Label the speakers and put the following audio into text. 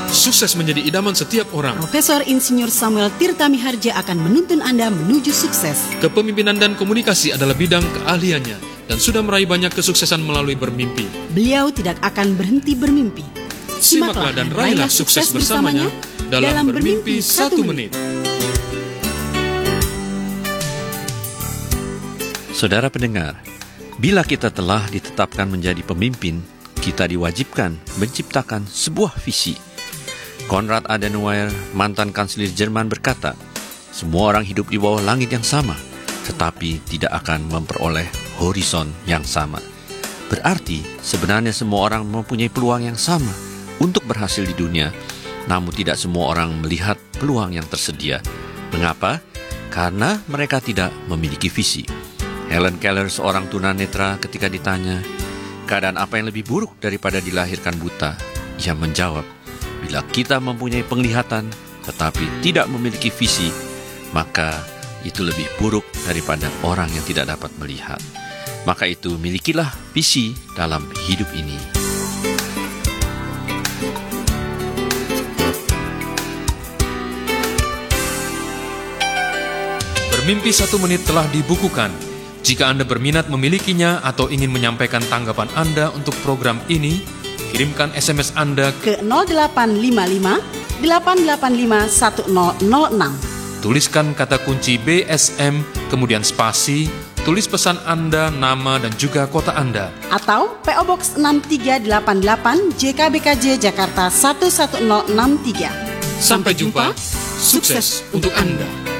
Speaker 1: Sukses menjadi idaman setiap orang.
Speaker 2: Profesor Insinyur Samuel Tirta Miharja akan menuntun Anda menuju sukses.
Speaker 1: Kepemimpinan dan komunikasi adalah bidang keahliannya dan sudah meraih banyak kesuksesan melalui bermimpi.
Speaker 2: Beliau tidak akan berhenti bermimpi.
Speaker 1: Simaklah dan raihlah sukses bersamanya dalam Bermimpi 1 Menit.
Speaker 3: Saudara pendengar, bila kita telah ditetapkan menjadi pemimpin, kita diwajibkan menciptakan sebuah visi. Konrad Adenauer, mantan kanselir Jerman berkata, semua orang hidup di bawah langit yang sama, tetapi tidak akan memperoleh horizon yang sama. Berarti sebenarnya semua orang mempunyai peluang yang sama untuk berhasil di dunia, namun tidak semua orang melihat peluang yang tersedia. Mengapa? Karena mereka tidak memiliki visi. Helen Keller, seorang tunanetra, ketika ditanya, keadaan apa yang lebih buruk daripada dilahirkan buta? Ia menjawab, bila kita mempunyai penglihatan tetapi tidak memiliki visi, maka itu lebih buruk daripada orang yang tidak dapat melihat. Maka itu, milikilah visi dalam hidup ini.
Speaker 1: Bermimpi 1 Menit telah dibukukan. Jika Anda berminat memilikinya atau ingin menyampaikan tanggapan Anda untuk program ini, kirimkan SMS Anda
Speaker 2: ke 0855 885 1006.
Speaker 1: Tuliskan kata kunci BSM, kemudian spasi, tulis pesan Anda, nama dan juga kota Anda.
Speaker 2: Atau PO Box 6388 JKBKJ Jakarta 11063.
Speaker 1: Sampai jumpa, sukses untuk Anda.